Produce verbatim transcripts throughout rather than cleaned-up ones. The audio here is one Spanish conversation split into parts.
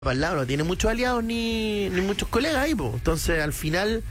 para el lado, no tiene muchos aliados ni, ni muchos colegas ahí, po. Entonces al final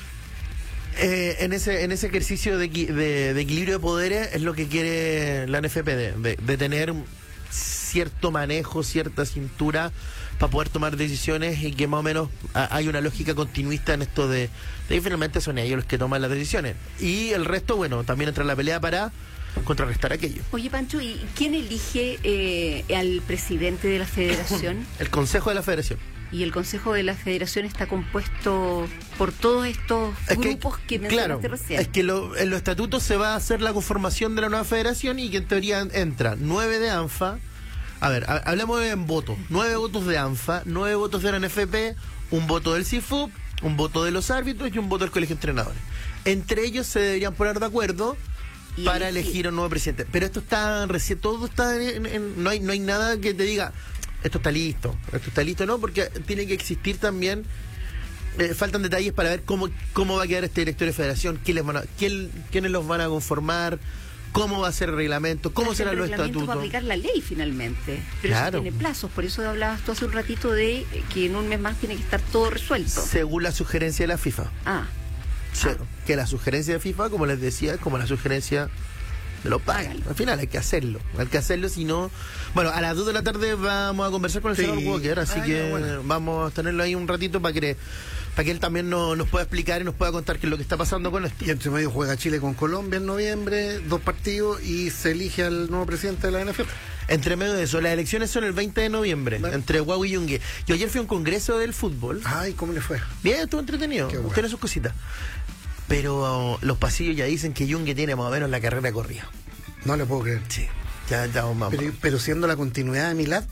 eh, en ese en ese ejercicio de, de, de equilibrio de poderes es lo que quiere la N F P D, de, de tener cierto manejo, cierta cintura para poder tomar decisiones y que más o menos a, hay una lógica continuista en esto de, de que finalmente son ellos los que toman las decisiones y el resto, bueno, también entra en la pelea para contrarrestar aquello. Oye, Pancho, ¿y quién elige eh, al presidente de la federación? El Consejo de la Federación. Y el Consejo de la Federación está compuesto por todos estos es grupos que, que mencionaste claro, recién. Es que lo, en los estatutos se va a hacer la conformación de la nueva federación y que en teoría entra nueve de ANFA. A ver, ha, hablemos en votos. Nueve votos de ANFA, nueve votos de la N F P, un voto del C I F U P, un voto de los árbitros y un voto del Colegio de Entrenadores. Entre ellos se deberían poner de acuerdo para elegir un nuevo presidente. Pero esto está recién, todo está en, en, no hay no hay nada que te diga esto está listo, esto está listo, no, porque tiene que existir también, eh, faltan detalles para ver cómo cómo va a quedar este directorio de federación, quiénes van a, quién, quiénes los van a conformar, cómo va a ser el reglamento, cómo serán los estatutos. Va a aplicar la ley finalmente, pero claro, eso tiene plazos, por eso hablabas tú hace un ratito de que en un mes más tiene que estar todo resuelto. Según la sugerencia de la FIFA. Ah. Sí, ah. Que la sugerencia de FIFA, como les decía, es como la sugerencia de los padres. Al final hay que hacerlo, hay que hacerlo, si no... Bueno, a las dos de la tarde vamos a conversar con el sí. señor Walker, así Ay, que no, bueno. vamos a tenerlo ahí un ratito para que para que él también no, nos pueda explicar y nos pueda contar qué es lo que está pasando con esto. Y entre medio juega Chile con Colombia en noviembre, dos partidos, y se elige al nuevo presidente de la N F P. Entre medio de eso, las elecciones son el veinte de noviembre, ¿vale? Entre Huawei y Yungue. Yo ayer fui a un congreso del fútbol. Ay, ¿cómo le fue? Bien, estuvo entretenido, bueno. Tiene sus cositas. Pero los pasillos ya dicen que Yungue tiene más o menos la carrera corrida. No le puedo creer. Sí, ya, ya vamos. Pero, pero siendo la continuidad de Milad,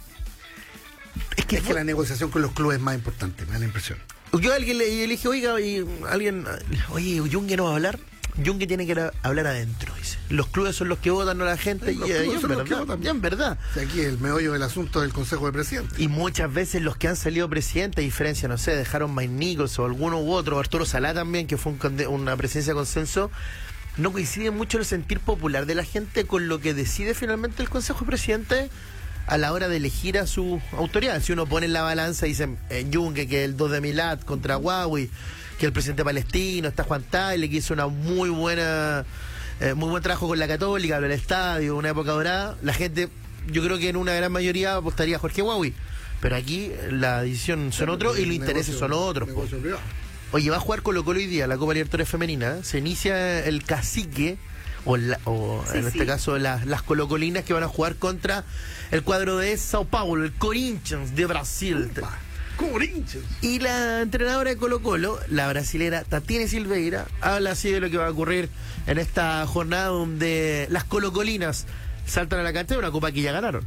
es que, es que la negociación con los clubes es más importante, me da la impresión. Yo a alguien le, le dije, oiga, y alguien, oye, Yungue no va a hablar. Yungue tiene que hablar adentro, dice. Los clubes son los que votan, no la gente. Sí, y, y en verdad, ya en verdad. O sea, aquí el meollo del asunto del Consejo de Presidentes. Y muchas veces los que han salido presidentes, a diferencia, no sé, dejaron Mike Nichols o alguno u otro, Arturo Salá también, que fue un, una presidencia de consenso, no coincide mucho el sentir popular de la gente con lo que decide finalmente el Consejo de Presidentes a la hora de elegir a su autoridad. Si uno pone en la balanza y dice eh, Yungue, que es el dos de Milad contra Huawei, que el presidente palestino, está Juan Tagle, que hizo una muy buena eh, muy buen trabajo con la Católica, el estadio, una época dorada, la gente, yo creo que en una gran mayoría apostaría a Jorge Huawei, pero aquí la decisión son otros y los intereses son otros. Oye, va a jugar Colo Colo hoy día la Copa Libertadores Femenina, se inicia el Cacique o, la, o sí, en este sí. caso la, las colocolinas que van a jugar contra el cuadro de Sao Paulo, el Corinthians de Brasil. Opa. Corinthians. Y la entrenadora de Colo Colo, la brasilera Tatiana Silveira, habla así de lo que va a ocurrir en esta jornada donde las colocolinas saltan a la cancha de una copa que ya ganaron.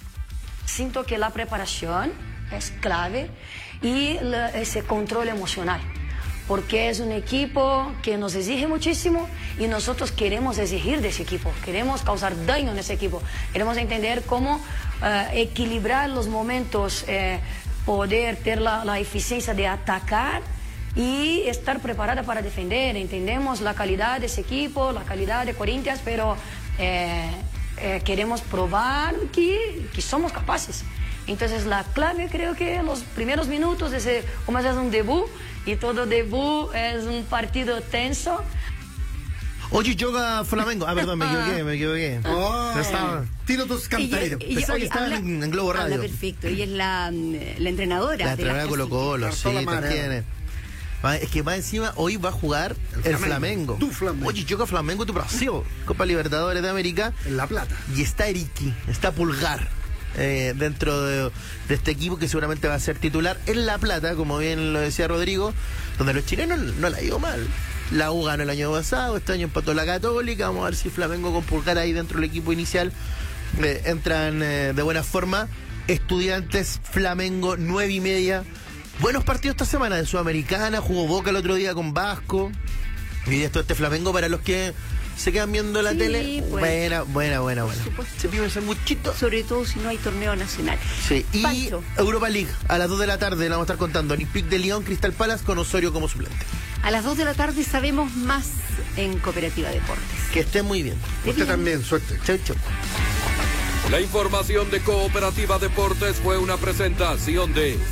Siento que la preparación es clave y la, ese control emocional, porque es un equipo que nos exige muchísimo y nosotros queremos exigir de ese equipo, queremos causar daño en ese equipo, queremos entender cómo uh, equilibrar los momentos, eh, poder ter la, la eficiencia de atacar y estar preparada para defender. Entendemos la calidad de ese equipo, la calidad de Corinthians, pero eh, eh, queremos probar que, que somos capaces. Entonces la clave creo que en los primeros minutos, ese, como es un debut, y todo debut es un partido tenso. Oye, yoga Flamengo. Ah, perdón, me equivoqué, me equivoqué. Oh, estaba, tiro tus cantaritos. Pensaba que estaba en, en Globo Radio. Habla perfecto. Ella es la, la entrenadora. La entrenadora de Colo Colo, sí, tiene. Es que más encima hoy va a jugar el, el Flamengo. Tu Flamengo. Oye, yoga Flamengo, tu Brasil. Copa Libertadores de América. En La Plata. Y está Eriki, está Pulgar. Eh, dentro de, de este equipo que seguramente va a ser titular en La Plata, como bien lo decía Rodrigo, donde los chilenos no la ha ido mal. La U ganó el año pasado, este año empató la Católica. Vamos a ver si Flamengo con Pulgar ahí dentro del equipo inicial eh, entran eh, de buena forma. Estudiantes, Flamengo, nueve y media. Buenos partidos esta semana de Sudamericana. Jugó Boca el otro día con Vasco. Y esto este Flamengo para los que se quedan viendo la sí, tele. Pues, buena, buena, buena, buena. Se pide un sanguchito. Sobre todo si no hay torneo nacional. Sí, y Pancho. Europa League, a las dos de la tarde, la vamos a estar contando. Olympique de Lyon, Crystal Palace con Osorio como suplente. A las dos de la tarde sabemos más en Cooperativa Deportes. Que esté muy bien. Usted también, suerte. Chau, chau. La información de Cooperativa Deportes fue una presentación de